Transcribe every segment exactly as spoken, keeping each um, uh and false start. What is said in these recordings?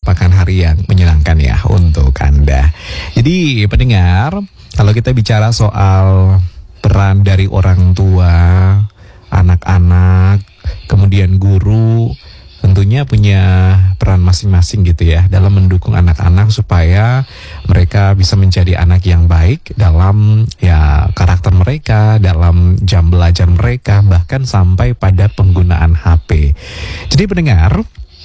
merupakan hari yang menyenangkan ya untuk Anda. Jadi pendengar, kalau kita bicara soal peran dari orang tua, anak-anak, kemudian guru, tentunya punya peran masing-masing gitu ya dalam mendukung anak-anak supaya mereka bisa menjadi anak yang baik dalam ya karakter mereka, dalam jam belajar mereka, bahkan sampai pada penggunaan H P. Jadi pendengar,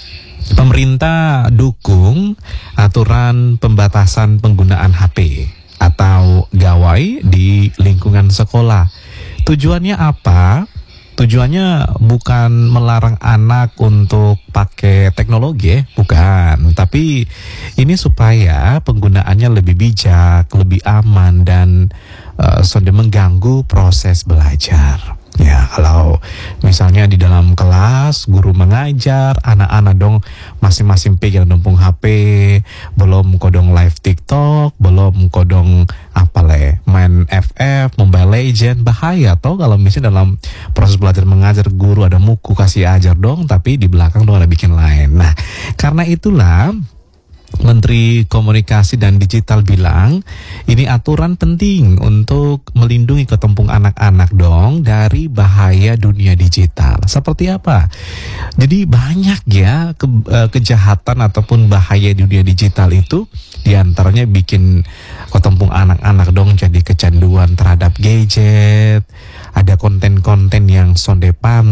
pemerintah dukung aturan pembatasan penggunaan H P atau gawai di lingkungan sekolah. Tujuannya apa? Tujuannya bukan melarang anak untuk pakai teknologi, ya, bukan. Tapi ini supaya penggunaannya lebih bijak, lebih aman, dan uh, sudah mengganggu proses belajar. Ya, kalau misalnya di dalam kelas guru mengajar, anak-anak dong masing-masing pegang numpung H P, belum kodong live TikTok, belum kodong apa le, main F F, Mobile Legend, bahaya toh kalau misalnya dalam proses belajar mengajar guru ada muku kasih ajar dong, tapi di belakang dong ada bikin lain. Nah, karena itulah Menteri Komunikasi dan Digital bilang ini aturan penting untuk melindungi ketumpung anak-anak dong dari bahaya dunia digital. Seperti apa? Jadi banyak ya ke, kejahatan ataupun bahaya dunia digital itu, diantaranya bikin ketumpung anak-anak dong jadi kecanduan terhadap gadget. Ada konten-konten yang sonde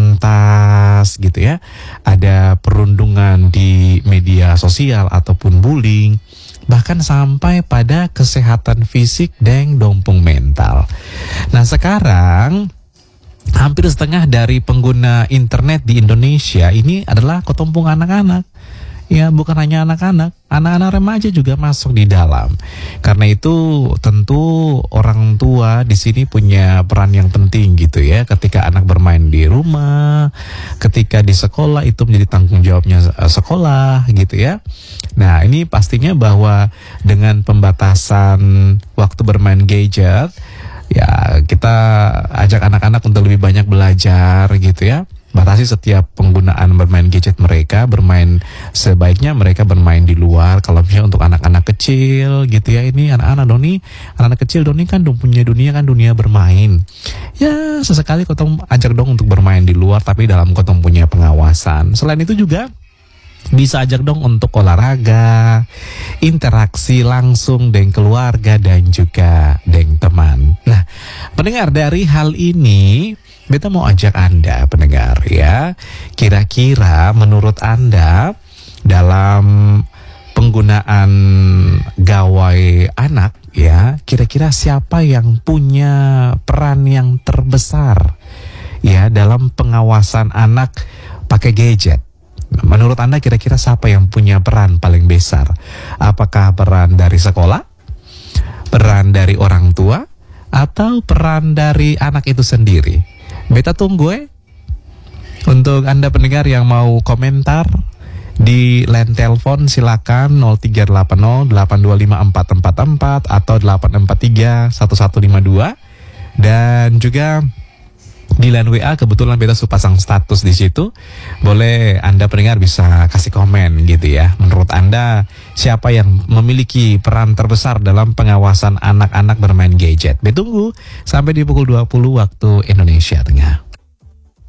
pantas gitu ya. Ada perundungan di media sosial ataupun bullying. Bahkan sampai pada kesehatan fisik dan dompung mental. Nah sekarang hampir setengah dari pengguna internet di Indonesia ini adalah ketumpung anak-anak. Ya bukan hanya anak-anak, anak-anak remaja juga masuk di dalam. Karena itu tentu orang tua di sini punya peran yang penting gitu ya. Ketika anak bermain di rumah, ketika di sekolah itu menjadi tanggung jawabnya sekolah gitu ya. Nah ini pastinya bahwa dengan pembatasan waktu bermain gadget, ya kita ajak anak-anak untuk lebih banyak belajar gitu ya. Batasi setiap penggunaan bermain gadget mereka, bermain sebaiknya mereka bermain di luar. Kalau misalnya untuk anak-anak kecil gitu ya, ini anak-anak doni, anak-anak kecil doni kan punya dunia kan dunia bermain. Ya sesekali kotong ajak dong untuk bermain di luar, tapi dalam kotong punya pengawasan. Selain itu juga bisa ajak dong untuk olahraga, interaksi langsung dengan keluarga dan juga dengan teman. Nah, pendengar, dari hal ini beta mau ajak Anda pendengar ya, kira-kira menurut Anda dalam penggunaan gawai anak ya, kira-kira siapa yang punya peran yang terbesar ya dalam pengawasan anak pakai gadget? Menurut Anda kira-kira siapa yang punya peran paling besar? Apakah peran dari sekolah, peran dari orang tua, atau peran dari anak itu sendiri? Beta tunggu eh untuk Anda pendengar yang mau komentar di line telepon silakan nol tiga delapan nol delapan dua lima empat empat empat atau delapan empat tiga satu satu lima dua, dan juga di line W A kebetulan beta sudah pasang status di situ. Boleh Anda pendengar bisa kasih komen gitu ya. Menurut Anda siapa yang memiliki peran terbesar dalam pengawasan anak-anak bermain gadget? Betunggu sampai di pukul dua puluh waktu Indonesia Tengah.